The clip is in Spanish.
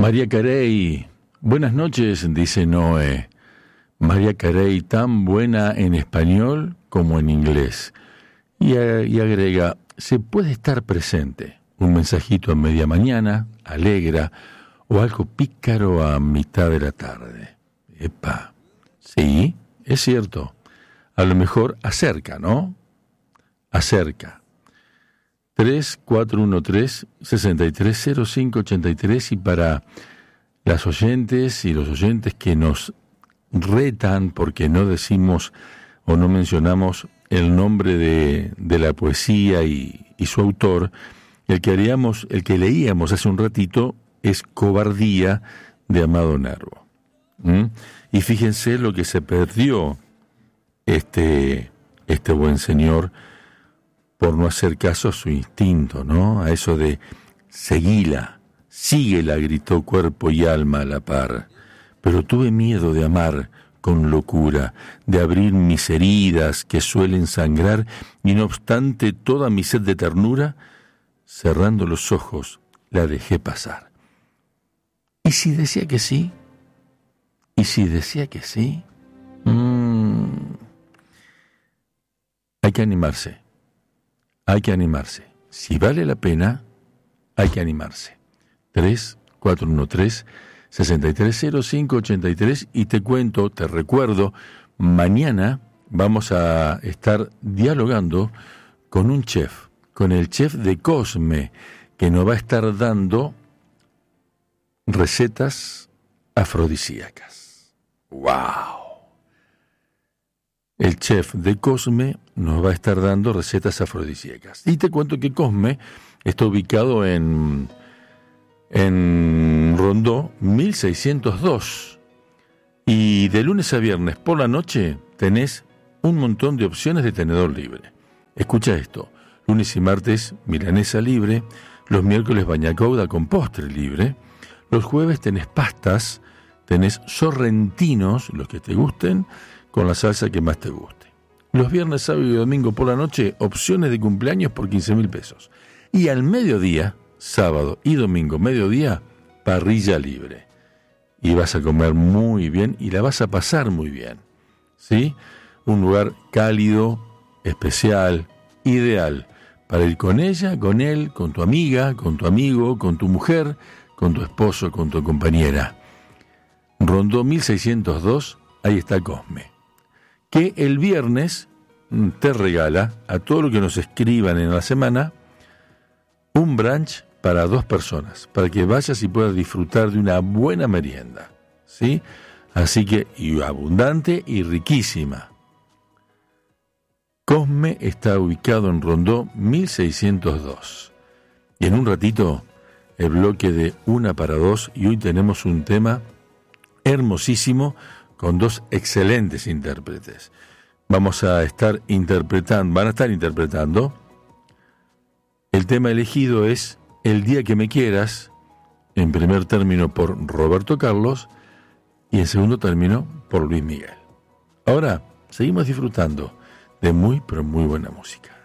María Carey, buenas noches, dice Noé. María Carey, tan buena en español como en inglés. Y agrega, se puede estar presente. Un mensajito a media mañana, alegra, o algo pícaro a mitad de la tarde. Epa, sí, es cierto. A lo mejor acerca, ¿no? Acerca. 3413-630583 y para las oyentes y los oyentes que nos retan porque no decimos o no mencionamos el nombre de la poesía y su autor, el que leíamos hace un ratito es Cobardía de Amado Nervo. Y fíjense lo que se perdió este buen señor por no hacer caso a su instinto, ¿no? A eso de seguíla, síguela, gritó cuerpo y alma a la par. Pero tuve miedo de amar con locura, de abrir mis heridas que suelen sangrar, y no obstante toda mi sed de ternura, cerrando los ojos, la dejé pasar. ¿Y si decía que sí? ¿Y si decía que sí? Hay que animarse. Hay que animarse. Si vale la pena, hay que animarse. 3413-630583 y te recuerdo, mañana vamos a estar dialogando con un chef, con el chef de Cosme, que nos va a estar dando recetas afrodisíacas. ¡Wow! El chef de Cosme nos va a estar dando recetas afrodisíacas. Y te cuento que Cosme está ubicado en Rondó 1602. Y de lunes a viernes por la noche tenés un montón de opciones de tenedor libre. Escucha esto: lunes y martes milanesa libre, los miércoles bañacouda con postre libre, los jueves tenés pastas, tenés sorrentinos, los que te gusten, con la salsa que más te guste. Los viernes, sábado y domingo por la noche, opciones de cumpleaños por 15.000 pesos. Y al mediodía, sábado y domingo, mediodía, parrilla libre. Y vas a comer muy bien y la vas a pasar muy bien. ¿Sí? Un lugar cálido, especial, ideal, para ir con ella, con él, con tu amiga, con tu amigo, con tu mujer, con tu esposo, con tu compañera. Rondó 1602, ahí está Cosme, que el viernes te regala a todo lo que nos escriban en la semana un brunch para 2 personas, para que vayas y puedas disfrutar de una buena merienda, ¿sí? Así que, y abundante y riquísima. Cosme está ubicado en Rondó 1602. Y en un ratito, el bloque de Una para Dos, y hoy tenemos un tema hermosísimo con 2 excelentes intérpretes. Van a estar interpretando. El tema elegido es El día que me quieras, en primer término por Roberto Carlos y en segundo término por Luis Miguel. Ahora seguimos disfrutando de muy, pero muy buena música.